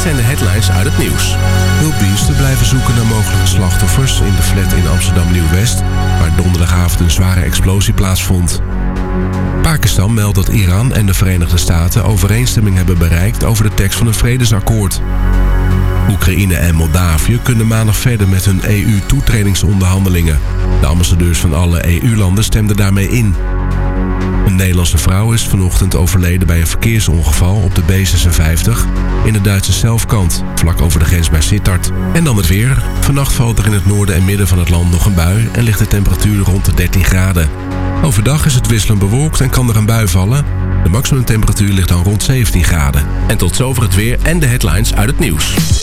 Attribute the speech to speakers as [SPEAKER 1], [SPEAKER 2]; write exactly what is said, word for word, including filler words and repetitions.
[SPEAKER 1] zijn de headlines uit het nieuws.
[SPEAKER 2] Hulpdiensten blijven zoeken naar mogelijke slachtoffers in de flat in Amsterdam Nieuw-West, waar donderdagavond een zware explosie plaatsvond. Pakistan meldt dat Iran en de Verenigde Staten overeenstemming hebben bereikt over de tekst van een vredesakkoord. Oekraïne en Moldavië kunnen maandag verder met hun E U-toetredingsonderhandelingen. De ambassadeurs van alle E U-landen stemden daarmee in. Een Nederlandse vrouw is vanochtend overleden bij een verkeersongeval op de B zesenvijftig in de Duitse Zelfkant, vlak over de grens bij Sittard. En dan het weer. Vannacht valt er in het noorden en midden van het land nog een bui en ligt de temperatuur rond de dertien graden. Overdag is het wisselend bewolkt en kan er een bui vallen. De maximumtemperatuur ligt dan rond zeventien graden.
[SPEAKER 1] En tot zover het weer en de headlines uit het nieuws.